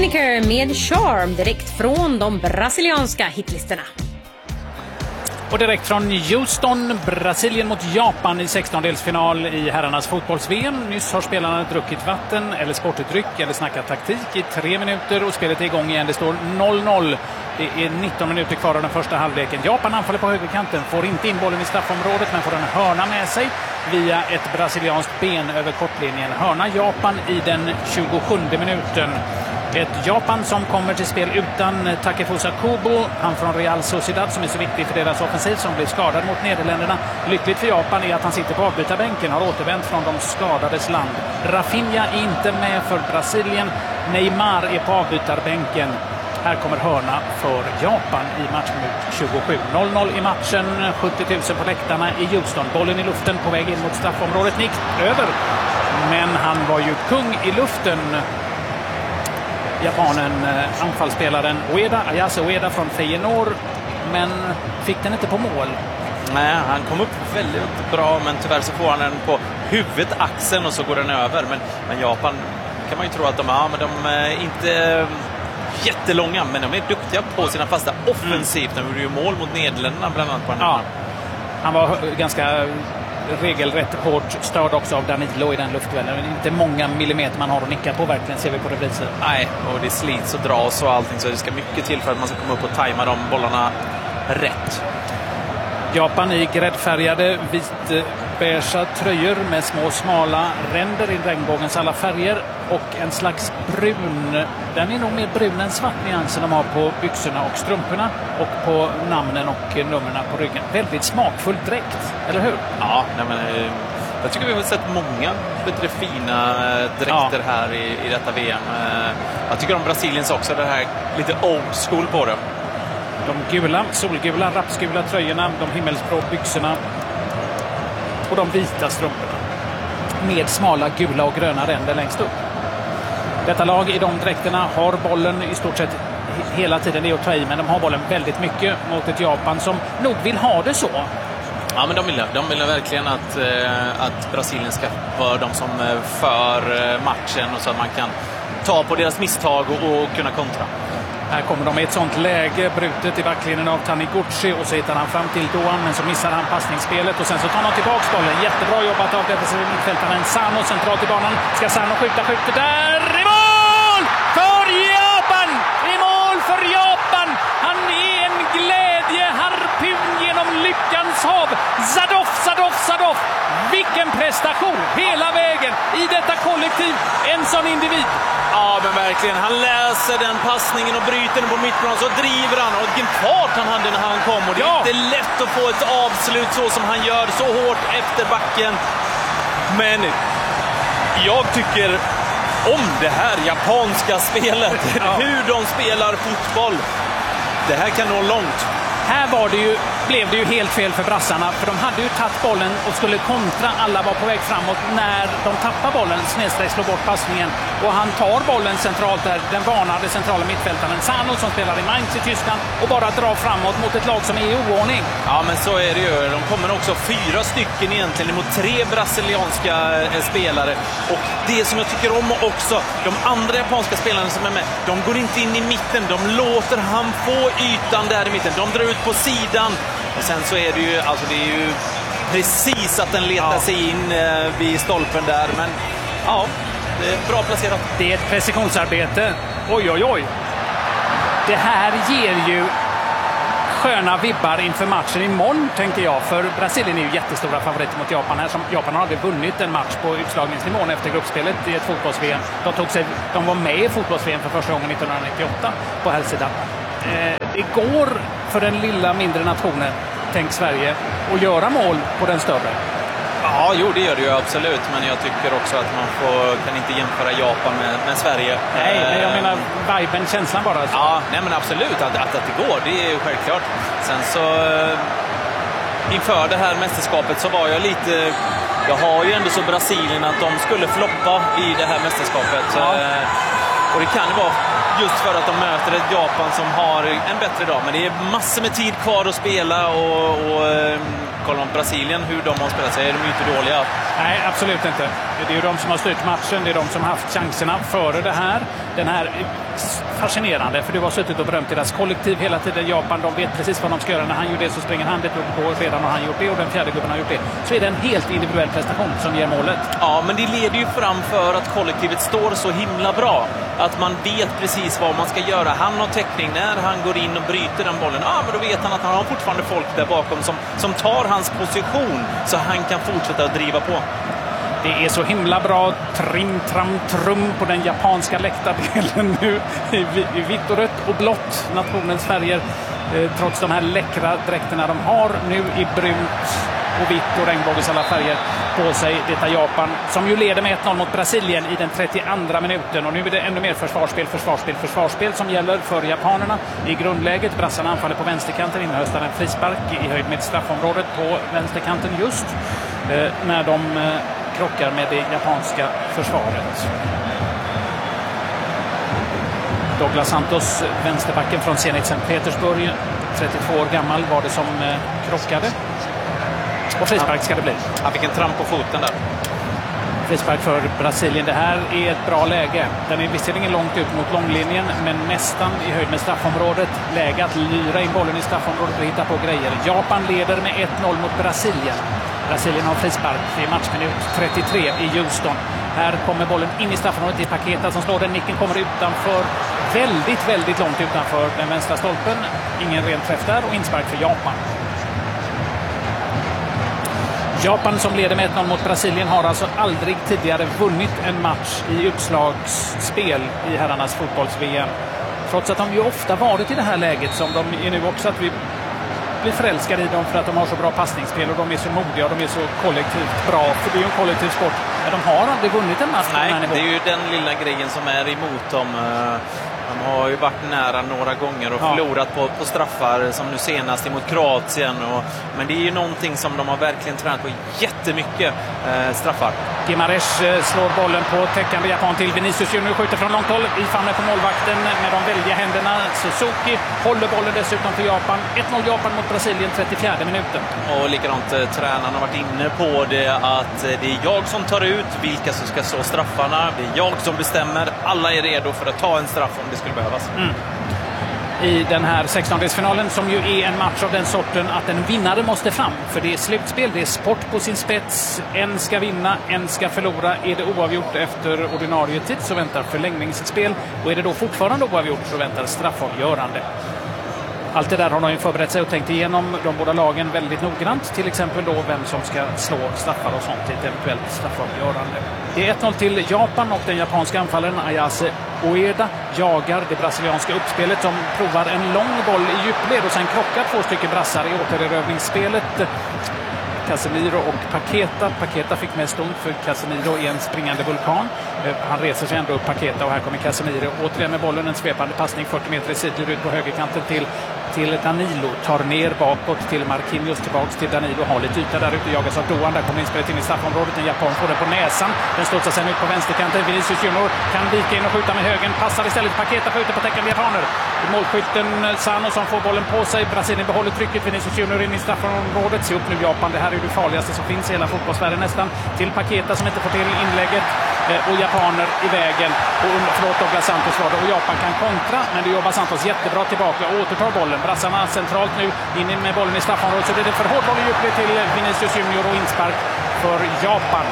Maker med Charm direkt från de brasilianska hitlistorna. Och direkt från Houston, Brasilien mot Japan i 16-delsfinal i herrarnas fotbolls-VM. Nyss har spelarna druckit vatten eller sportdryck eller snackat taktik i 3 minuter och spelet är igång igen. Det står 0-0. Det är 19 minuter kvar av den första halvleken. Japan anfaller på högerkanten, får inte in bollen i straffområdet men får en hörna med sig via ett brasilianskt ben över kortlinjen. Hörna Japan i den 27 minuten. Ett Japan som kommer till spel utan Takefusa Kubo, han från Real Sociedad som är så viktig för deras offensiv, som blev skadad mot Nederländerna. Lyckligt för Japan är att han sitter på avbytarbänken, har återvänt från de skadades land. Rafinha är inte med för Brasilien. Neymar är på avbytarbänken. Här kommer hörna för Japan i matchminut 27. 0-0 i matchen, 70 000 på läktarna i Houston. Bollen i luften på väg in mot straffområdet. Nick över. Men han var ju kung i luften. Japanen, anfallsspelaren Ayase Ueda från Feyenoord, men fick den inte på mål. Nej, han kom upp väldigt bra, men tyvärr så får han den på huvudet, axeln, och så går den över. Men Japan kan man ju tro att de är inte jättelånga, men de är duktiga på sina fasta offensivt. De gjorde ju mål mot Nederländerna bland annat på den. Ja, han var ganska regelrätt hårt störd också av Danilo i den luftvällen. Inte många millimeter man har att nicka på, verkligen, ser vi på reprisen. Nej, och det slits och dras och allting, så det ska mycket till för att man ska komma upp och tajma de bollarna rätt. Japan i gräddfärgade vitbeige tröjor med små smala ränder i regnbågens alla färger och en slags brun, den är nog mer brun än svart nyansen de har på byxorna och strumporna och på namnen och numren på ryggen. Väldigt smakfull dräkt, eller hur? Ja, jag tycker vi har sett många bättre fina dräkter här i detta VM. Jag tycker om Brasiliens också, det här lite old school på det. De gula, solgula, rapsgula tröjorna, de himmelsblå byxorna och de vita strumporna med smala gula och gröna ränder längst upp. Detta lag i de dräkterna har bollen i stort sett hela tiden, det är att ta i, men de har bollen väldigt mycket mot ett Japan som nog vill ha det så. Ja, men de vill verkligen att Brasilien ska vara de som för matchen, och så att man kan ta på deras misstag och kunna kontra. Här kommer de i ett sånt läge, brutet i backlinjen av Taniguchi, och så hittar han fram till Doan, men så missar han passningsspelet och sen så tar han tillbaka bollen. Jättebra jobbat av defensiva mittfältaren Sano centralt i banan. Ska Sano skjuter där i mål för Japan! I mål för Japan! Han är en glädjeharpun genom lyckans hav. Zadov! Vilken prestation hela vägen i detta kollektiv, en sån individ. Ja, men verkligen. Han läser den passningen och bryter den på mittplan, så driver han. Och vilken fart han hade när han kom. Och det är inte lätt att få ett avslut så som han gör, så hårt efter backen. Men jag tycker om det här japanska spelet. Hur de spelar fotboll. Det här kan nå långt. Här blev det ju helt fel för brassarna, för de hade ju tagit bollen och skulle kontra. Alla var på väg framåt när de tappar bollen, snedstreck slår bort passningen, och han tar bollen centralt där, den varnade centrala mittfältaren Sano som spelar i Mainz i Tyskland, och bara drar framåt mot ett lag som är i oordning. Ja, men så är det ju. De kommer också 4 stycken egentligen mot 3 brasilianska spelare, och det som jag tycker om också, de andra japanska spelarna som är med, de går inte in i mitten, de låter han få ytan där i mitten, de drar ut på sidan. Och sen så är det ju, alltså det är ju precis att den letar sig in vid stolpen där. Men ja, det är bra placerat. Det är ett precisionsarbete. Oj. Det här ger ju sköna vibbar inför matchen imorgon, tänker jag. För Brasilien är ju jättestora favoriter mot Japan här. Som Japan har aldrig vunnit en match på utslagningsnivån efter gruppspelet i ett fotbolls-VM. De var med i fotbolls-VM för första gången 1998 på här sidan. Det går för den lilla mindre nationen, tänk Sverige, att göra mål på den större. Ja, det gör det ju absolut, men jag tycker också att man kan inte jämföra Japan med Sverige. Nej, men jag menar viben, känslan bara. Så. Ja, nej men absolut att det går, det är ju självklart. Sen så inför det här mästerskapet så var jag lite, jag har ju ändå så Brasilien att de skulle floppa i det här mästerskapet. Och det kan ju vara just för att de möter ett Japan som har en bättre dag. Men det är massor med tid kvar att spela och kolla om Brasilien, hur de har spelat sig, är de ju inte dåliga. Nej, absolut inte. Det är ju de som har styrt matchen, det är de som har haft chanserna före det här. Den här fascinerande, för du har suttit och berömt deras kollektiv hela tiden. Japan, de vet precis vad de ska göra. När han gör det så springer han det på, redan har han gjort det och den fjärde gubben har gjort det. Så är det en helt individuell prestation som ger målet. Ja, men det leder ju fram för att kollektivet står så himla bra. Att man vet precis vad man ska göra. Han har täckning när han går in och bryter den bollen. Ja, men då vet han att han har fortfarande folk där bakom som tar hans position så han kan fortsätta att driva på. Det är så himla bra trim, tram, trum på den japanska läktardelen nu i vitt och rött och blått, nationens färger, trots de här läckra dräkterna de har nu i brunt och vitt och regnbågens alla färger på sig. Detta Japan som ju leder med 1-0 mot Brasilien i den 32:a minuten, och nu är det ännu mer försvarsspel som gäller för japanerna i grundläget. Brassarna anfaller på vänsterkanten, inhöstar en frispark i höjd med straffområdet på vänsterkanten just när de krockar med det japanska försvaret. Douglas Santos, vänsterbacken från Zenit Sankt Petersburg, 32 år gammal, var det som krockade. Och frispark ska det bli. Han fick en tramp på foten där. Frispark för Brasilien. Det här är ett bra läge. Den är visserligen långt ut mot långlinjen, men nästan i höjd med straffområdet. Läge att lyra in bollen i straffområdet och hitta på grejer. Japan leder med 1-0 mot Brasilien. Brasilien har frispark i matchminut 33 i Houston. Här kommer bollen in i straffområdet till Paqueta som slår den. Nicken kommer utanför, väldigt långt utanför den vänstra stolpen. Ingen ren träff där och inspark för Japan. Japan som leder med 1-0 mot Brasilien har alltså aldrig tidigare vunnit en match i utslagsspel i herrarnas fotbolls-VM. Trots att de ju ofta varit i det här läget som de är nu också, att vi blir förälskade i dem för att de har så bra passningsspel och de är så modiga och de är så kollektivt bra. För det är ju en kollektiv sport. Men de har aldrig vunnit en match på den här nivån. Det är ju den lilla grejen som är emot dem. De har ju varit nära några gånger och förlorat på straffar, som nu senast emot Kroatien. Men det är ju någonting som de har verkligen tränat på jättemycket, straffar. Gimares slår bollen på täckande Japan till Vinicius Junior, skjuter från långt håll i famnen på målvakten med de väldiga händerna. Suzuki håller bollen dessutom för Japan. 1-0 Japan mot Brasilien, 34 minuten. Och likadant tränaren har varit inne på det, att det är jag som tar ut vilka som ska slå straffarna. Det är jag som bestämmer. Alla är redo för att ta en straff om det skulle behövas. I den här 16-delsfinalen, som ju är en match av den sorten att en vinnare måste fram. För det är slutspel, det är sport på sin spets. En ska vinna, en ska förlora. Är det oavgjort efter ordinarie tid så väntar förlängningsspel. Och är det då fortfarande oavgjort så väntar straffavgörande. Allt det där har de ju förberett sig och tänkt igenom, de båda lagen, väldigt noggrant. Till exempel då vem som ska slå straffar och sånt i ett eventuellt straffavgörande. Det är 1-0 till Japan och den japanska anfallaren Ayase Ueda jagar det brasilianska uppspelet som provar en lång boll i djupled och sen krockar två stycken brassar i återerövringsspelet. Casemiro och Paqueta. Paqueta fick mest ont för Casemiro är en springande vulkan. Han reser sig ändå upp, Paqueta, och här kommer Casemiro. Återigen med bollen, en svepande passning 40 meter i sidled ut på högerkanten till Danilo. Tar ner bakåt till Marquinhos, tillbaks till Danilo. Har lite yta där ute, jagas av Doan. Där kommer inspelet in i straffområdet. En japan får den på näsan. Den studsar sen ut på vänsterkanten. Vinicius Junior kan vika in och skjuta med högen. Passar istället Paqueta för ute på täckande japaner. Målskytten Sano som får bollen på sig. Brasilien behåller trycket. Vinicius Junior in i straffområdet. Se upp nu Japan. Det här är det farligaste som finns i hela fotbollsvärlden nästan. Till Paqueta som inte får till inlägget. Och japaner i vägen. Och Douglas Santos var det. Och Japan kan kontra. Men det jobbar Santos jättebra tillbaka och återtar bollen. Brassarna centralt nu. In med bollen i straffområdet. Så det är för hård boll i djupled till Vinicius Junior och inspark för Japan.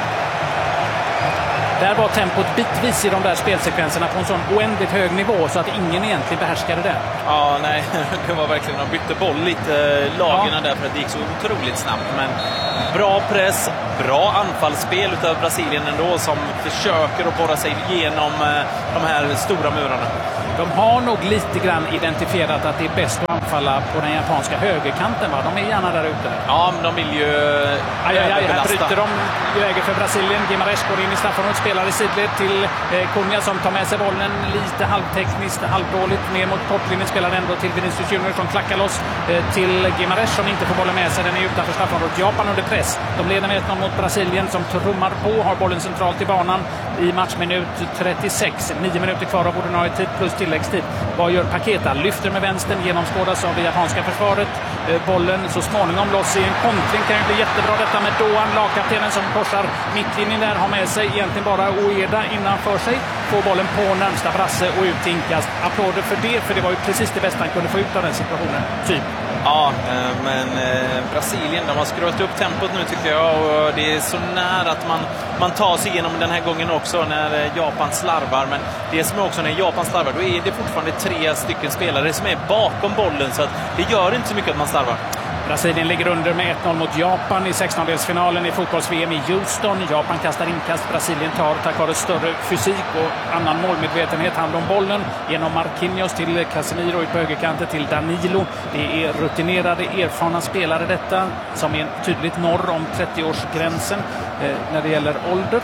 Där var tempot bitvis i de där spelsekvenserna på en sån oändligt hög nivå så att ingen egentligen behärskade det. Ja, nej, det var verkligen, de bytte boll lite, lagarna där, för att det gick så otroligt snabbt. Men bra press, bra anfallsspel utav Brasilien ändå, som försöker att borra sig igenom de här stora murarna. De har nog lite grann identifierat att det är bäst att anfalla på den japanska högerkanten, va? De är gärna där ute. Ja, men de vill ju här bryter de läge för Brasilien. Gimares går in i straffområdet, spelar i sidled till Cunha som tar med sig bollen lite halvtekniskt, halvdåligt ner mot kortlinjen, spelar ändå till Vinicius Junior som klackar loss till Gimares som inte får bollen med sig. Den är utanför straffområdet. Japan under press. De leder med 1-0 mot Brasilien som trummar på, har bollen centralt i banan i matchminut 36. 9 minuter kvar av ordinarie tid plus tilläggstid. Vad gör Paqueta? Lyfter med vänstern, genomskådas av det japanska försvaret. Bollen så småningom loss i en kontring. Kan ju bli jättebra detta med Doan, lagkaptenen som korsar mittlinjen där, har med sig egentligen bara Ueda innanför sig. Får bollen på närmsta brasse och ut till inkast. Applåder för det var ju precis det bästa han kunde få ut av den situationen. Typ. Ja, men Brasilien, de har skruvat upp tempot nu tycker jag, och det är så nära att man tar sig igenom den här gången också när Japan slarvar. Men det som är också när Japan slarvar, då är det fortfarande 3 stycken spelare som är bakom bollen, så att det gör inte så mycket att man slarvar. Brasilien ligger under med 1-0 mot Japan i 16-delsfinalen i fotbolls-VM i Houston. Japan kastar inkast, Brasilien tar tack vare större fysik och annan målmedvetenhet hand om bollen genom Marquinhos till Casemiro på högerkanten till Danilo. Det är rutinerade, erfarna spelare detta som är tydligt norr om 30-årsgränsen när det gäller ålder.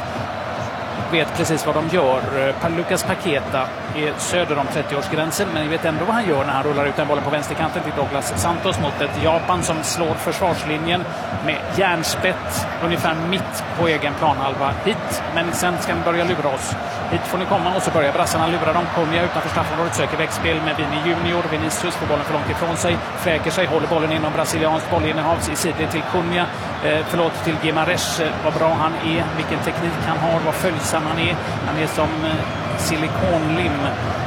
Vet precis vad de gör. Lucas Paqueta är söder om 30-årsgränsen, men ni vet ändå vad han gör när han rullar ut den bollen på vänsterkanten till Douglas Santos mot ett Japan som slår försvarslinjen med järnspett ungefär mitt på egen planhalva hit. Men sen ska de börja lura oss. Hit får ni komma, och så börjar brassarna lura dem. Cunha utanför straffområdet, söker växtspel med Vini Junior. Vinicius får bollen för långt ifrån sig. Fräker sig, håller bollen inom brasilianskt bollinnehavs i sidled till Cunha. Till Gimares. Vad bra han är, vilken teknik han har, vad följsam han är. Han är som silikonlim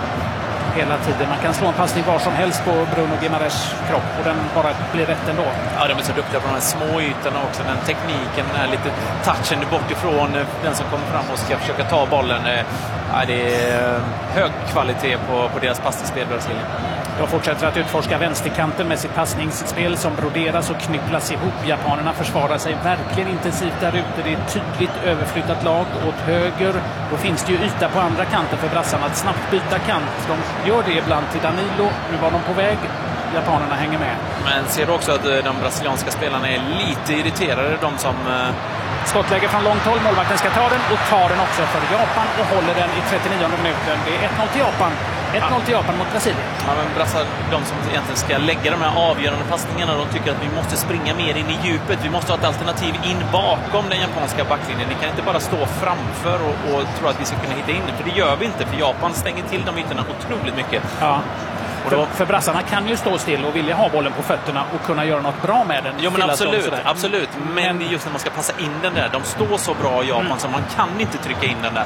hela tiden. Man kan slå en passning var som helst på Bruno Gimares kropp och den bara blir rätt ändå. Ja, de är så duktiga på de här små ytorna också. Den tekniken, den här lite touchen bort ifrån den som kommer fram och ska försöka ta bollen. Ja, det är hög kvalitet på deras passningsspel i Brasilien. De fortsätter att utforska vänsterkanten med sitt passningsspel som broderas och knypplas ihop. Japanerna försvarar sig verkligen intensivt där ute. Det är ett tydligt överflyttat lag åt höger. Då finns det ju yta på andra kanten för brassarna att snabbt byta kant. De gör det ibland till Danilo. Nu var de på väg. Japanerna hänger med. Men ser du också att de brasilianska spelarna är lite irriterade, de som... Skottläge från långt håll. Målvakten ska ta den och tar den också för Japan och håller den i 39 minuten. Det är 1-0 till Japan. 1-0 till Japan mot Brasilien. Ja, men brassar, de som egentligen ska lägga de här avgörande passningarna, de tycker att vi måste springa mer in i djupet. Vi måste ha ett alternativ in bakom den japanska backlinjen. Ni kan inte bara stå framför och tro att vi ska kunna hitta in. För det gör vi inte, för Japan stänger till de ytorna otroligt mycket. Ja. För brassarna kan ju stå still och vilja ha bollen på fötterna och kunna göra något bra med den. Jo, men absolut. Men just när man ska passa in den där, de står så bra i Japan så man kan inte trycka in den där.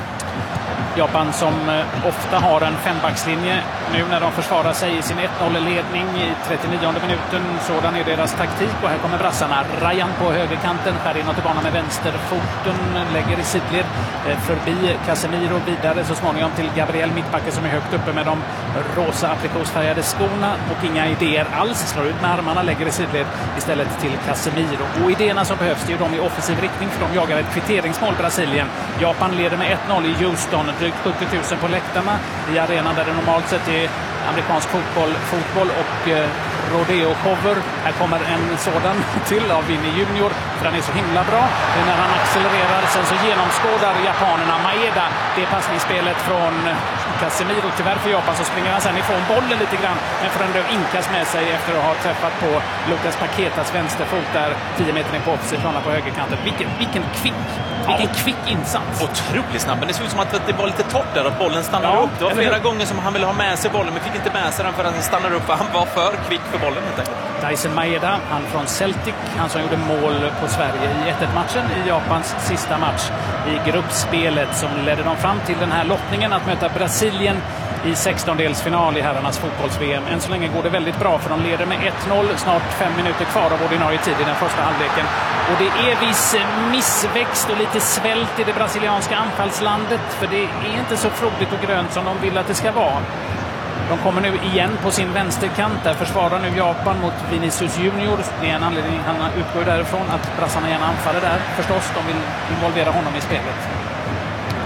Japan som ofta har en fembackslinje nu när de försvarar sig i sin 1-0-ledning i 39 minuten. Sådan är deras taktik och här kommer brassarna. Ryan på högerkanten, skär inåt i banan med vänsterfoten, lägger i sidled förbi Casemiro vidare så småningom till Gabriel mittbacke som är högt uppe med de rosa aprikosfärgade skorna och inga idéer alls. Slår ut med armarna, lägger i sidled istället till Casemiro. Och idéerna som behövs är ju de i offensiv riktning för de jagar ett kvitteringsmål Brasilien. Japan leder med 1-0 i Houston. Drygt 70 000 på läktarna i arenan där det normalt sett är amerikansk fotboll och rodeo-cover. Här kommer en sådan till av Vini Junior för den är så himla bra. När han accelererar sen så genomskådar japanerna Maeda det passningsspelet från Casemiro. Tyvärr för Japan så springer han sen ifrån bollen lite grann men får ändå inkas med sig efter att ha träffat på Lucas Paquetas vänsterfot där 10 meter ner på offensivplanen på högerkanten. Vilken kvick insats. Otroligt snabb, men det såg ut som att det var lite torrt där att bollen stannade upp. Det var flera gånger som han ville ha med sig bollen men fick inte med sig den för att den stannade upp. Han var för kvick för bollen helt enkelt. Dyson Maeda, han från Celtic, han som gjorde mål på Sverige i 1-1-matchen i Japans sista match i gruppspelet som ledde dem fram till den här lottningen att möta Brasilien i 16-delsfinal i herrarnas fotbolls-VM. Än så länge går det väldigt bra för de leder med 1-0, snart 5 minuter kvar av ordinarie tid i den första halvleken. Och det är viss missväxt och lite svält i det brasilianska anfallslandet för det är inte så frodigt och grönt som de vill att det ska vara. De kommer nu igen på sin vänsterkant. Där försvarar nu Japan mot Vinicius Junior. Det är en anledning, han utgår därifrån att brassarna gärna anfaller där. Förstås, de vill involvera honom i spelet.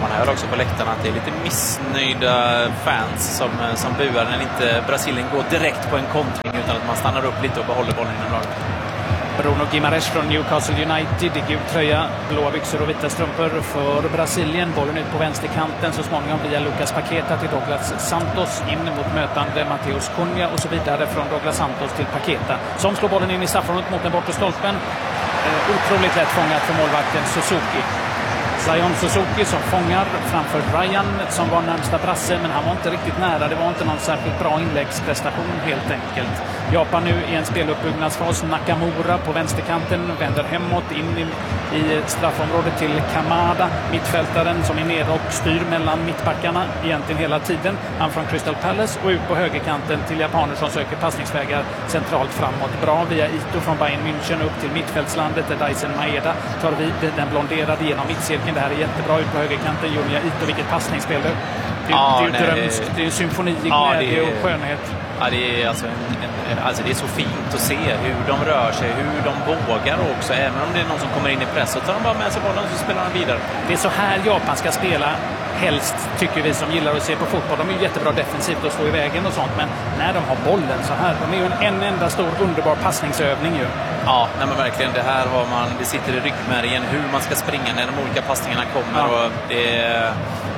man hör också på läktarna att det är lite missnöjda fans som buar när inte Brasilien går direkt på en kontring utan att man stannar upp lite och behåller bollen inom laget. Bruno Guimaraes från Newcastle United i gul tröja, blåa byxor och vita strumpor för Brasilien. Bollen ut på vänsterkanten så småningom via Lucas Paqueta till Douglas Santos, in mot mötande Mateus Cunha och så vidare från Douglas Santos till Paqueta som slår bollen in i straffområdet mot den bortre stolpen. Otroligt lätt fångat för målvakten Suzuki. Zion Suzuki som fångar framför Ryan som var närmsta brasse, men han var inte riktigt nära. Det var inte någon särskilt bra inläggsprestation helt enkelt. Japan nu i en speluppbyggnadsfas. Nakamura på vänsterkanten vänder hemåt in i straffområdet till Kamada, mittfältaren som är nere och styr mellan mittbackarna egentligen hela tiden. Han från Crystal Palace och ut på högerkanten till japaner som söker passningsvägar centralt framåt. Bra via Ito från Bayern München upp till mittfältslandet där Dyson Maeda tar vid den blonderade genom mittcirkeln. Det här är jättebra ut på högerkanten. Junya Ito, vilket passningsspel det. Det är en symfoni i glädje och skönhet. Ja, det är alltså det är så fint att se hur de rör sig, hur de vågar också. Även om det är någon som kommer in i press så tar de bara med sig bollen och så spelar de vidare. Det är så här Japan ska spela helst, tycker vi som gillar att se på fotboll. De är ju jättebra defensivt och slå i vägen och sånt, men när de har bollen så här, de är ju en enda stor underbar passningsövning ju. Ja, nej men verkligen. Det här har man, det sitter i ryggmärgen hur man ska springa när de olika passningarna kommer. Ja. Och det är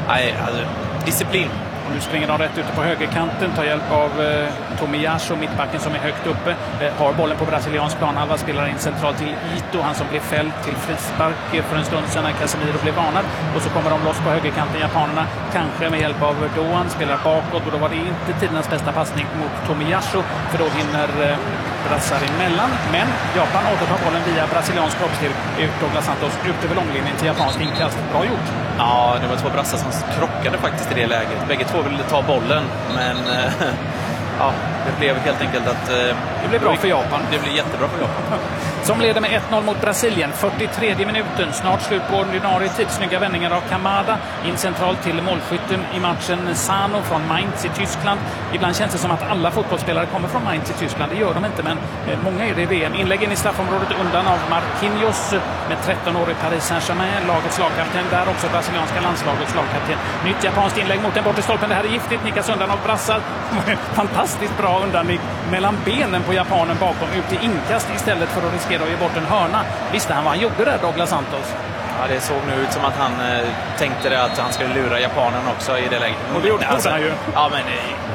disciplin. Och nu springer de rätt ute på högerkanten, tar hjälp av Tomiyasu, mittbacken som är högt uppe. Har bollen på brasiliansk planhalva, spelar in centralt till Ito, han som blev fälld till frispark för en stund sedan när Casemiro blev varnad. Och så kommer de loss på högerkanten, japanerna, kanske med hjälp av Doan, spelar bakåt och då var det inte tidens bästa passning mot Tomiyasu, för då hinner brassar emellan. Men Japan återtar bollen via brasiliansk kroppsdel ut Douglas Santos ut över långlinjen till japansk inkast. Bra gjort. Ja, det var två brassar som krockade faktiskt i det läget. Bägge två ville ta bollen, men ja, det blev helt enkelt att det blev bra för Japan. Det blev jättebra för Japan. Som leder med 1-0 mot Brasilien. 43 minuten. Snart slut på ordinarie tid. Snygga vändningar av Kamada. In centralt till målskytten i matchen Sano från Mainz i Tyskland. Ibland känns det som att alla fotbollsspelare kommer från Mainz i Tyskland. Det gör de inte, men många är det i VM. Inlägg in i straffområdet undan av Marquinhos med 13-årig Paris Saint-Germain. Lagets lagkapten. Där också brasilianska landslagets lagkapten. Nytt japanskt inlägg mot den bortre stolpen. Det här är giftigt. Nickas undan av brassar. Fantastiskt bra undan mellan benen på japanen bakom ut till inkast istället för att riskera att ge bort en hörna. Visste han vad han gjorde där, Douglas Santos? Ja, det såg nu ut som att han tänkte det, att han skulle lura japanen också i det läget. Och det gjorde han ju. Ja, men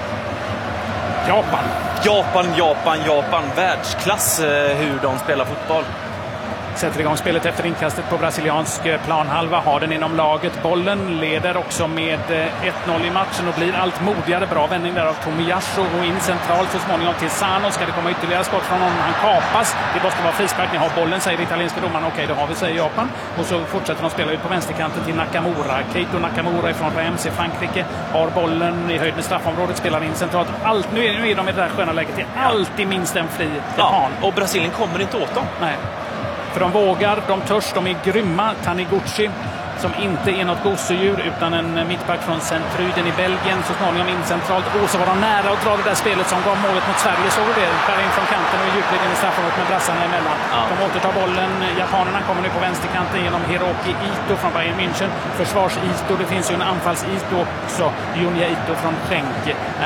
Japan. Världsklass hur de spelar fotboll. Sätter igång spelet efter inkastet på brasiliansk planhalva. Har den inom laget. Bollen leder också med 1-0 i matchen och blir allt modigare. Bra vändning där av Tomiyasu och in centralt så småningom till Sano. Ska det komma ytterligare skott från honom? Han kapas. Det måste vara frispark. Ni har bollen, säger det italienska domaren. Okej, det har vi, säger Japan. Och så fortsätter de spela ut på vänsterkanten till Nakamura. Keito Nakamura från Reims i Frankrike har bollen i höjd med straffområdet. Spelar in centralt. Nu är de i det där sköna läget. Det är alltid minst en fri japan. Ja, och Brasilien kommer inte åt dem. Nej. För de vågar, de törs, de är grymma. Taniguchi, som inte är något gosedjur utan en mittback från Centruden i Belgien, så småningom in centralt. Och så var de nära att dra det där spelet som gav målet mot Sverige. Såg du det? Där in från kanten och djupligen i straffområdet med brassarna emellan. Ja. De återtar bollen. Japanerna kommer nu på vänsterkanten genom Hiroki Ito från Bayern München. Försvars-Ito, det finns ju en anfalls-Ito också. Junya Ito från Schenk.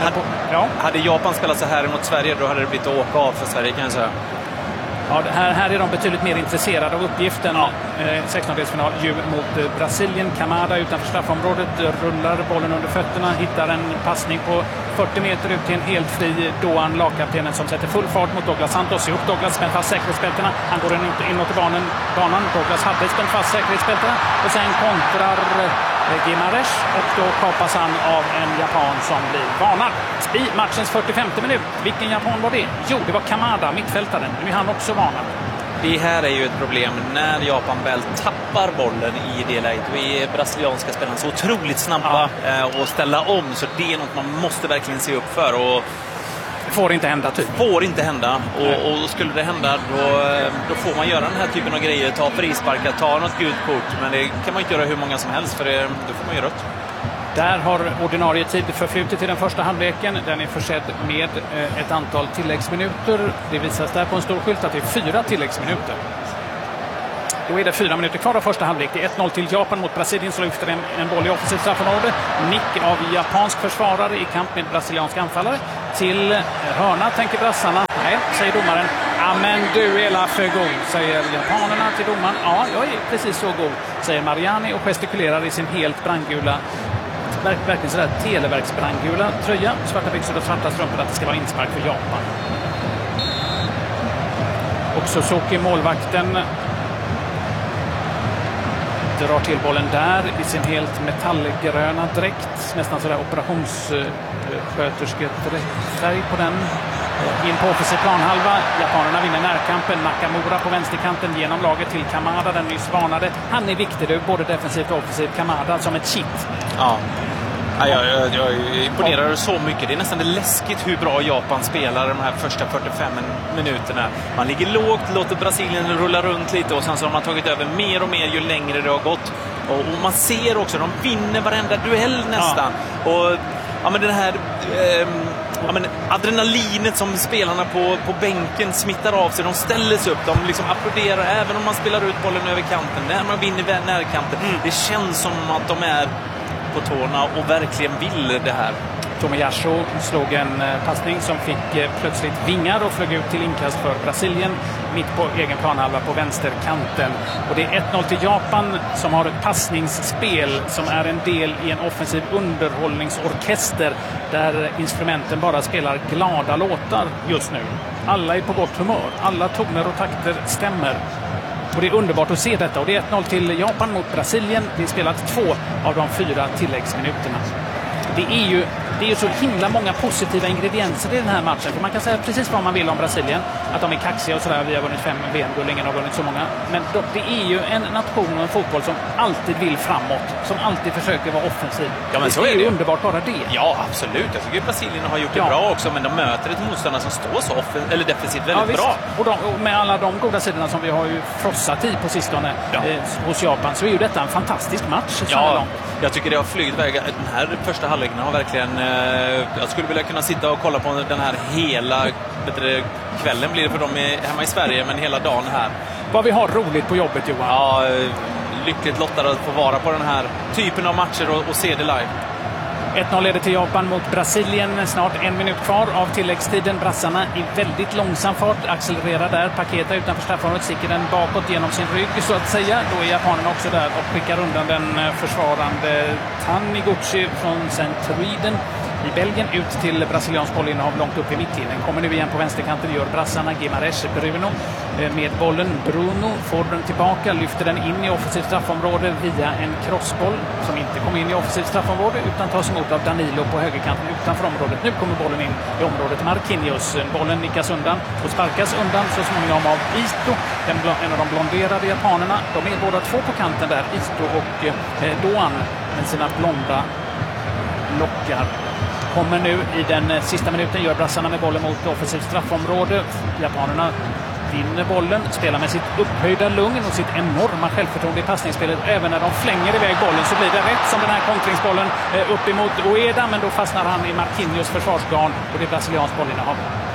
Hade Japan spelat så här mot Sverige, då hade det blivit att åka av för Sverige, kan jag säga. Ja, här är de betydligt mer intresserade av uppgiften. Ja. 16-delsfinal mot Brasilien. Kamada utanför straffområdet rullar bollen under fötterna, hittar en passning på 40 meter ut till en helt fri Doan, lagkaptenen, som sätter full fart mot Douglas Santos. Se upp, Douglas spänner fast säkerhetsbältena. Han går inåt i banan. Douglas hade spänt fast säkerhetsbältena och sen kontrar Guimaraes och då kapas han av en japan som blir varnad. I matchens 45:e minut. Vilken japan var det? Jo, det var Kamada, mittfältaren. Nu är han också varnad. Det här är ju ett problem när Japan väl tappar bollen i det läget. Vi är brasilianska spelarna så otroligt snabba och ställa om, så det är något man måste verkligen se upp för. Och det får inte hända typ. Får inte hända. Och skulle det hända då får man göra den här typen av grejer. Ta frisparkar, ta något gult kort. Men det kan man inte göra hur många som helst, för då får man ju rött. Där har ordinarie tid förflutit i den första halvleken. Den är försedd med ett antal tilläggsminuter. Det visas där på en stor skylt att det är 4 tilläggsminuter. Då är det 4 minuter kvar av första halvlek. Det är 1-0 till Japan mot Brasilien som lyfter en boll i offensivt straffområde. Nick av japansk försvarare i kamp med brasilianska anfallare. Till hörna tänker brassarna. Nej, säger domaren. Ja, men du är för god, säger japanerna till domaren. Ja, jag är precis så god, säger Mariani och gestikulerar i sin helt brandgula, verkligen sådär televerksbrandgula tröja, svarta byxor och svarta strumpor att det ska vara inspark för Japan. Och Suzuki, målvakten, drar till bollen där i sin helt metallgröna dräkt. Nästan sådär operationssköterskefärg på den. In på offensiv planhalva. Japanerna vinner närkampen. Nakamura på vänsterkanten genom laget till Kamada, den nyss varnade. Han är viktig, både defensivt och offensivt. Kamada som ett kitt. Ja. Jag imponerar så mycket. Det är nästan läskigt hur bra Japan spelar de här första 45 minuterna. Man ligger lågt, låter Brasilien rulla runt lite och sen så har man tagit över mer och mer ju längre det har gått. Och man ser också, de vinner varenda duell nästan. Ja. Och ja, men den här adrenalinet som spelarna på bänken smittar av sig. De ställer sig upp, de liksom applåderar även om man spelar ut bollen över kanten. När man vinner närkampen. Det känns som att de är på tårna och verkligen vill det här. Tomiyasu slog en passning som fick plötsligt vingar och flög ut till inkast för Brasilien mitt på egen planhalva på vänsterkanten. Och det är 1-0 till Japan som har ett passningsspel som är en del i en offensiv underhållningsorkester där instrumenten bara spelar glada låtar just nu. Alla är på gott humör. Alla toner och takter stämmer. Och det är underbart att se detta. Och det är 1-0 till Japan mot Brasilien. Det är spelat 2 av de 4 tilläggsminuterna. Det är ju så himla många positiva ingredienser i den här matchen. För man kan säga precis vad man vill om Brasilien. Att de är kaxiga och sådär. Vi har vunnit 5 VM-guld, ingen har vunnit så många. Men det är ju en nation och en fotboll som alltid vill framåt. Som alltid försöker vara offensiv. Ja, men så det är ju det underbart bara det. Ja, absolut. Jag tycker Brasilien har gjort det bra också. Men de möter ett motståndare som står så defensivt väldigt bra. Och med alla de goda sidorna som vi har ju frossat i på sistone hos Japan så är ju detta en fantastisk match. Ja, jag tycker det har flugit iväg. Den här första halvleken har verkligen... jag skulle vilja kunna sitta och kolla på den här hela kvällen blir det för dem hemma i Sverige, men hela dagen här. Vad vi har roligt på jobbet, Johan. Ja, lyckligt lottade att få vara på den här typen av matcher och se det live. 1-0 leder till Japan mot Brasilien. Snart 1 minut kvar av tilläggstiden. Brassarna i väldigt långsam fart accelererar där. Paketa utanför straffområdet, sticker den bakåt genom sin rygg så att säga. Då är japanerna också där och skickar undan den försvarande Taniguchi från Saint-Truiden i Belgien ut till brasiliansk bollinnehav långt upp i mittlinjen. Kommer nu igen på vänsterkanten, gör brassarna. Gimares Bruno med bollen. Bruno får den tillbaka, lyfter den in i offensivt straffområde via en crossboll som inte kom in i offensivt straffområde utan tas emot av Danilo på högerkanten utanför området. Nu kommer bollen in i området Marquinhos. Bollen nickas undan och sparkas undan så småningom av Ito, en av de blonderade japanerna. De är båda två på kanten där, Ito och Doan med sina blonda lockar. Kommer nu i den sista minuten, gör brassarna med bollen mot offensivt straffområde. Japanerna vinner bollen, spelar med sitt upphöjda lugn och sitt enorma självförtroende i passningsspelet. Även när de flänger iväg bollen så blir det rätt som den här kontringsbollen upp emot Ueda, men då fastnar han i Marquinhos försvarsgarn och det är brasiliansk bollinnehav.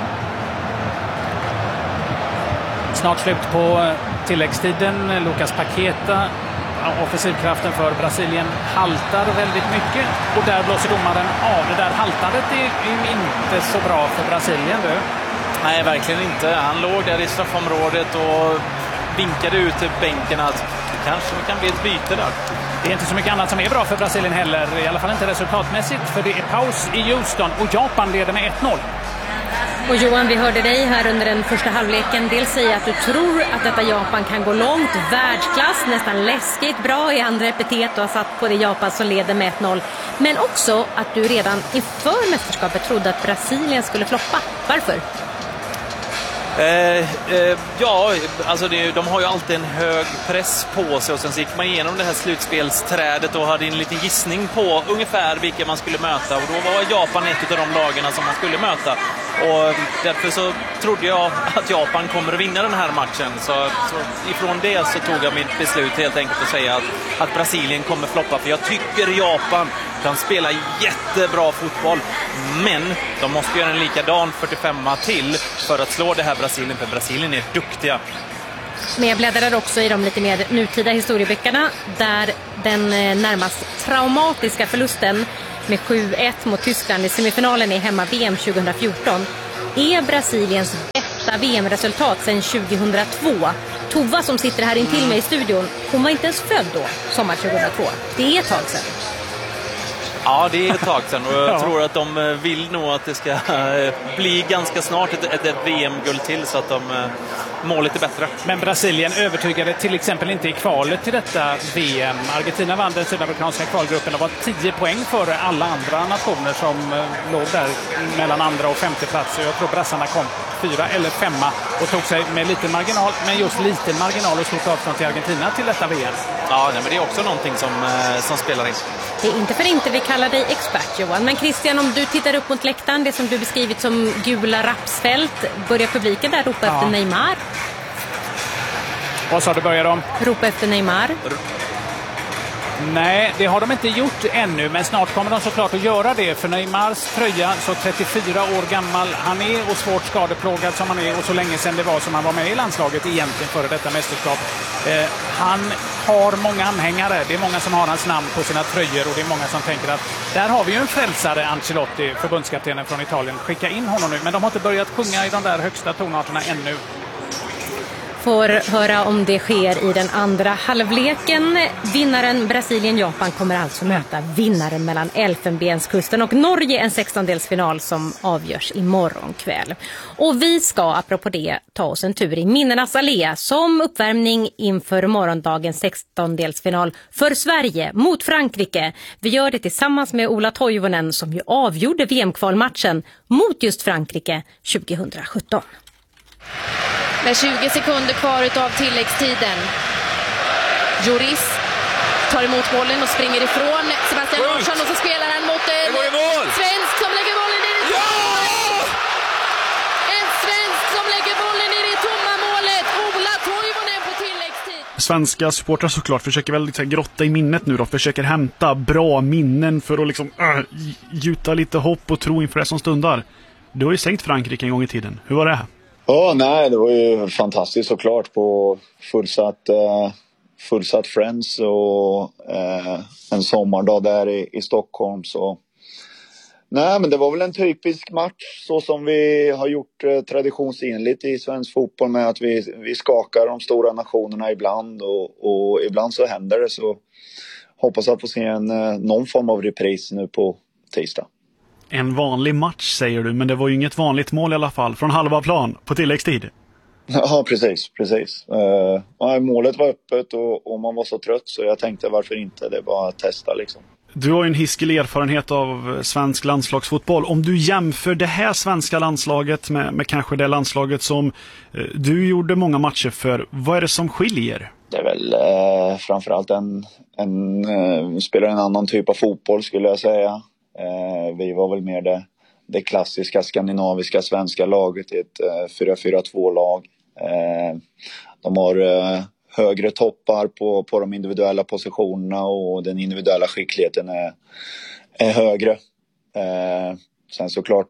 Snart slut på tilläggstiden. Lucas Paqueta, offensivkraften för Brasilien, haltar väldigt mycket och där blåser domaren av. Det där haltandet är ju inte så bra för Brasilien. Nej, verkligen inte. Han låg där i straffområdet och vinkade ut till bänken att kanske det kan bli ett byte där. Det är inte så mycket annat som är bra för Brasilien heller, i alla fall inte resultatmässigt, för det är paus i Houston och Japan leder med 1-0. Och Johan, vi hörde dig här under den första halvleken dels säga att du tror att detta Japan kan gå långt, världsklass, nästan läskigt bra i andra epitet och har satt på det Japan som leder med 1-0. Men också att du redan inför mästerskapet trodde att Brasilien skulle floppa. Varför? Alltså de har ju alltid en hög press på sig och sen så gick man igenom det här slutspelsträdet och hade en liten gissning på ungefär vilka man skulle möta och då var Japan ett av de lagarna som man skulle möta och därför så trodde jag att Japan kommer att vinna den här matchen så ifrån det så tog jag mitt beslut helt enkelt att säga att Brasilien kommer floppa för jag tycker Japan kan spela jättebra fotboll men de måste göra en likadan 45 till för att slå det här Brasilien, för Brasilien är duktiga. Men jag bläddrar också i de lite mer nutida historieböckerna där den närmast traumatiska förlusten med 7-1 mot Tyskland i semifinalen i hemma-VM 2014 är Brasiliens bästa VM-resultat sedan 2002. Tova som sitter här intill mig i studion, hon var inte ens född då, sommar 2002. Det är ett tag sedan. Ja, det är ett tag sedan och jag tror att de vill nog att det ska bli ganska snart ett VM-guld till så att de mår lite bättre. Men Brasilien övertygade till exempel inte i kvalet till detta VM. Argentina vann den sydamerikanska kvalgruppen och var 10 poäng före alla andra nationer som låg där mellan andra och femte plats. Jag tror brassarna kom 4 eller 5 och tog sig med liten marginal, men just liten marginal och stort avstånd till Argentina till detta VM. Ja, men det är också någonting som spelar in. Det är inte för inte vi kallar dig expert, Johan. Men Christian, om du tittar upp mot läktaren, det som du beskrivit som gula rapsfält, börjar publiken där ropa efter Neymar? Vad sa du, börjar de? Ropa efter Neymar? Nej, det har de inte gjort ännu, men snart kommer de såklart att göra det. För Neymars tröja, så 34 år gammal han är och svårt skadeplågad som han är och så länge sedan det var som han var med i landslaget egentligen före detta mästerskap. Han har många anhängare, det är många som har hans namn på sina tröjor och det är många som tänker att där har vi ju en frälsare, Ancelotti, förbundskaptenen från Italien. Skicka in honom nu, men de har inte börjat sjunga i de där högsta tonarterna ännu. Får höra om det sker i den andra halvleken. Vinnaren Brasilien-Japan kommer alltså möta vinnaren mellan Elfenbenskusten och Norge, en 16-delsfinal som avgörs imorgon kväll. Och vi ska, apropå det, ta oss en tur i minnenas allé som uppvärmning inför morgondagens 16-delsfinal för Sverige mot Frankrike. Vi gör det tillsammans med Ola Toivonen som ju avgjorde VM-kvalmatchen mot just Frankrike 2017. Med 20 sekunder kvar utav tilläggstiden. Joris tar emot bollen och springer ifrån Sebastian Larsson och så spelar han mot en svensk som lägger bollen ner i målet. En svensk som lägger bollen ner i tomma målet. Ola Toivonen på tilläggstid. Svenska supportrar såklart försöker väl liksom grotta i minnet nu då. Försöker hämta bra minnen för att liksom gjuta lite hopp och tro inför det som stundar. Du har ju sänkt Frankrike en gång i tiden. Hur var det här? Nej, det var ju fantastiskt såklart på fullsatt Friends och en sommardag där i Stockholm. Så. Nej, men det var väl en typisk match så som vi har gjort traditionsenligt i svensk fotboll med att vi skakar de stora nationerna ibland och ibland så händer det. Så hoppas att få se någon form av repris nu på tisdag. En vanlig match säger du, men det var ju inget vanligt mål i alla fall. Från halva plan på tilläggstid. Ja, precis. Målet var öppet och man var så trött så jag tänkte varför inte, det var att testa liksom. Du har ju en hiskelig erfarenhet av svensk landslagsfotboll. Om du jämför det här svenska landslaget med kanske det landslaget som du gjorde många matcher för, vad är det som skiljer? Det är väl framförallt spelar en annan typ av fotboll skulle jag säga. Vi var väl mer det klassiska skandinaviska svenska laget i ett 4-4-2-lag. De har högre toppar på de individuella positionerna och den individuella skickligheten är högre. Sen såklart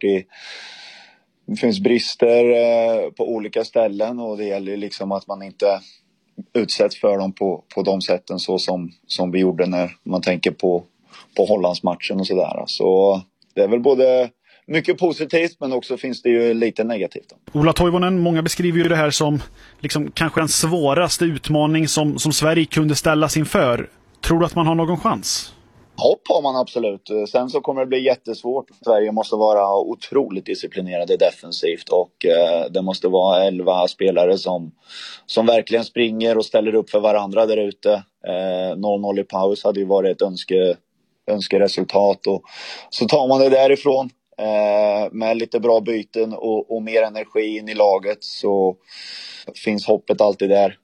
det finns brister på olika ställen och det gäller liksom att man inte utsätts för dem på de sätten så som vi gjorde när man tänker på Hollandsmatchen och sådär. Så det är väl både mycket positivt men också finns det ju lite negativt. Ola Toivonen, många beskriver ju det här som liksom kanske den svåraste utmaning som Sverige kunde ställas inför. Tror du att man har någon chans? Hopp har man absolut. Sen så kommer det bli jättesvårt. Sverige måste vara otroligt disciplinerade defensivt och det måste vara 11 spelare som verkligen springer och ställer upp för varandra där ute. 0-0 i paus hade ju varit ett önskeresultat och så tar man det därifrån med lite bra byten och mer energi in i laget så finns hoppet alltid där.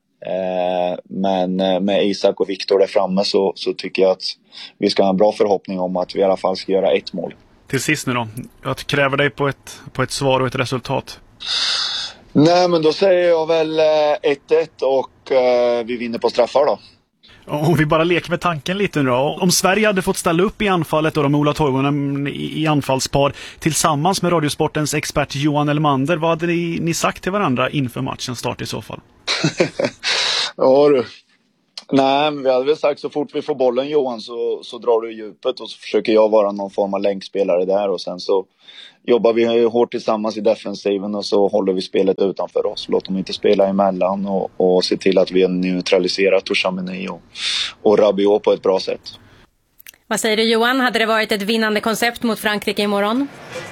Men med Isak och Viktor där framme så tycker jag att vi ska ha en bra förhoppning om att vi i alla fall ska göra ett mål. Till sist nu då, jag kräver dig på ett svar och ett resultat. Nej, men då säger jag väl 1-1 och vi vinner på straffar då. Om vi bara leker med tanken lite nu då. Om Sverige hade fått ställa upp i anfallet då, med Ola Toivonen i anfallspar tillsammans med Radiosportens expert Johan Elmander, vad hade ni sagt till varandra inför matchens start i så fall? Ja du. Nej, vi hade väl sagt så fort vi får bollen Johan så drar du i djupet och så försöker jag vara någon form av länkspelare där och sen så jobbar vi hårt tillsammans i defensiven och så håller vi spelet utanför oss. Låt dem inte spela emellan och se till att vi neutraliserar Tchouaméni och Rabiot på ett bra sätt. Vad säger du Johan? Hade det varit ett vinnande koncept mot Frankrike imorgon?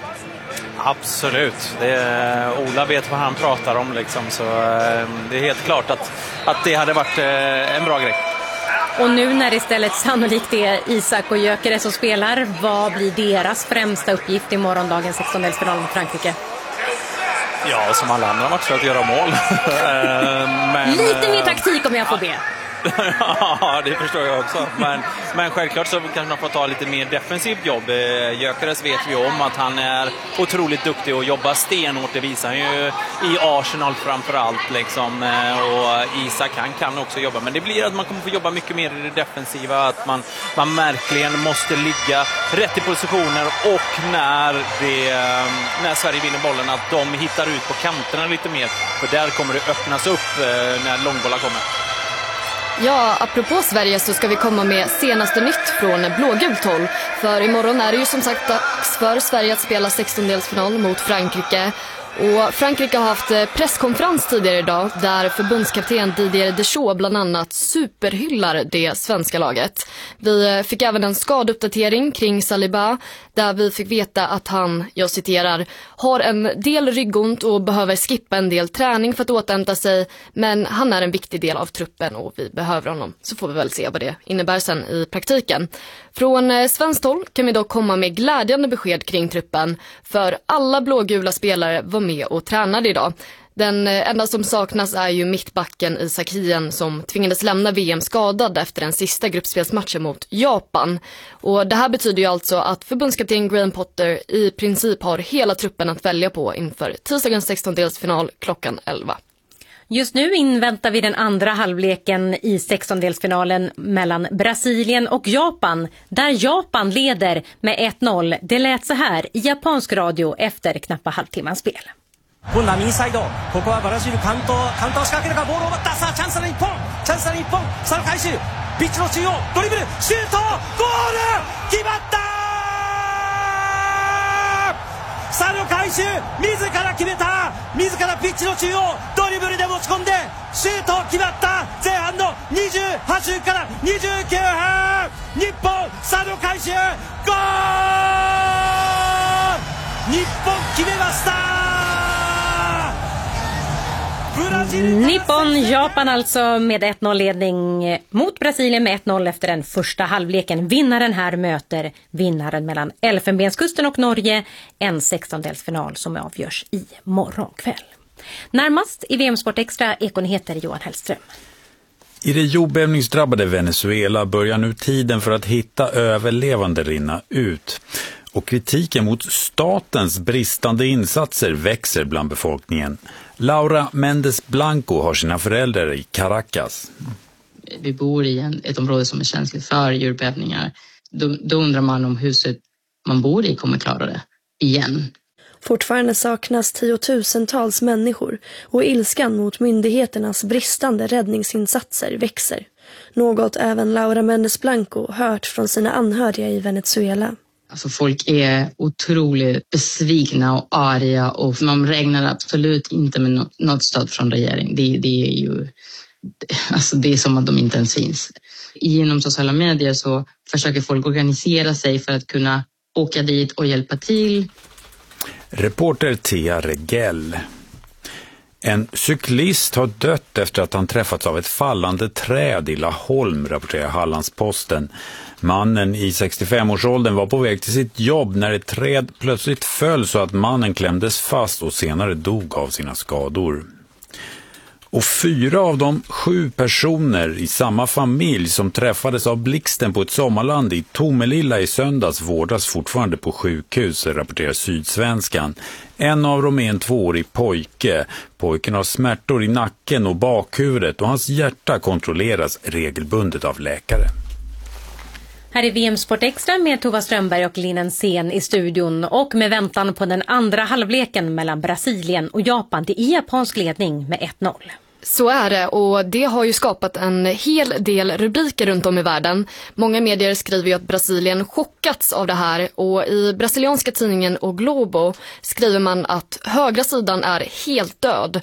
Absolut. Ola vet vad han pratar om liksom, så det är helt klart att det hade varit en bra grej. Och nu när istället sannolikt är Isak och Gyökeres som spelar, vad blir deras främsta uppgift i morgondagens 16-delsfinal mot Frankrike? Ja, som alla andra matcher att göra mål. Men, lite mer taktik om jag får be. Ja, det förstår jag också. Men självklart så kanske man får ta lite mer defensivt jobb. Gyökeres vet vi om att han är otroligt duktig och jobbar stenhårt. Det visar han ju i Arsenal framförallt. Liksom. Och Isak kan också jobba. Men det blir att man kommer få jobba mycket mer i det defensiva. Att man verkligen måste ligga rätt i positioner. Och när Sverige vinner bollen att de hittar ut på kanterna lite mer. För där kommer det öppnas upp när långbollar kommer. Ja, apropå Sverige så ska vi komma med senaste nytt från blågult håll. För imorgon är det ju som sagt dags för Sverige att spela 16-delsfinal mot Frankrike. Och Frankrike har haft presskonferens tidigare idag där förbundskapten Didier Deschamps bland annat superhyllar det svenska laget. Vi fick även en skadeuppdatering kring Saliba där vi fick veta att han, jag citerar, har en del ryggont och behöver skippa en del träning för att återhämta sig, men han är en viktig del av truppen och vi behöver honom. Så får vi väl se vad det innebär sen i praktiken. Från svenskt håll kan vi dock komma med glädjande besked kring truppen, för alla blågula spelare var med och tränade idag. Den enda som saknas är ju mittbacken Isak Hien som tvingades lämna VM skadad efter den sista gruppspelsmatchen mot Japan. Och det här betyder ju alltså att förbundskapten Graham Potter i princip har hela truppen att välja på inför tisdagens 16-delsfinal klockan 11. Just nu inväntar vi den andra halvleken i 16-delsfinalen mellan Brasilien och Japan, där Japan leder med 1-0. Det lät så här i japansk radio efter knappa halvtimmans spel. 今度は右サイド、ここはブラジルカウンターを仕掛けるか、ボールを奪った、さあチャンスの日本、さあ回収、ピッチの中央、ドリブル、シュート、ゴール、決まった、さあ回収、自ら決めた、自らピッチの中央、ドリブルで持ち込んで、シュート決まった、前半の28分から29分、日本、さあ回収、ゴール、日本決めました。 Nippon-Japan alltså med 1-0-ledning mot Brasilien med 1-0 efter den första halvleken. Vinnaren här möter vinnaren mellan Elfenbenskusten och Norge. En 16-delsfinal som avgörs i morgonkväll. Närmast i VM-sport Extra Ekonyheter Johan Hellström. I det jordbävningsdrabbade Venezuela börjar nu tiden för att hitta överlevande rinna ut. Och kritiken mot statens bristande insatser växer bland befolkningen. Laura Mendes Blanco har sina föräldrar i Caracas. Vi bor i ett område som är känsligt för jordbävningar. Då undrar man om huset man bor i kommer klara det igen. Fortfarande saknas tiotusentals människor och ilskan mot myndigheternas bristande räddningsinsatser växer. Något även Laura Mendes Blanco hört från sina anhöriga i Venezuela. Alltså folk är otroligt besvikna och arga och man räknar absolut inte med något stöd från regeringen. Det är ju, alltså det är som att de inte ens finns. Genom sociala medier så försöker folk organisera sig för att kunna åka dit och hjälpa till. Reporter Thea Regell. En cyklist har dött efter att han träffats av ett fallande träd i Laholm, rapporterar Hallandsposten. Mannen i 65-årsåldern var på väg till sitt jobb när ett träd plötsligt föll så att mannen klämdes fast och senare dog av sina skador. Och 4 av de 7 personer i samma familj som träffades av blixten på ett sommarland i Tomelilla i söndags vårdas fortfarande på sjukhus, rapporterar Sydsvenskan. En av dem är en 2-årig pojke. Pojken har smärtor i nacken och bakhuvudet och hans hjärta kontrolleras regelbundet av läkare. Här är VM Sport Extra med Tova Strömberg och Linnen Sen i studion och med väntan på den andra halvleken mellan Brasilien och Japan. Det är japansk ledning med 1-0. Så är det, och det har ju skapat en hel del rubriker runt om i världen. Många medier skriver ju att Brasilien chockats av det här, och i brasilianska tidningen O Globo skriver man att högra sidan är helt död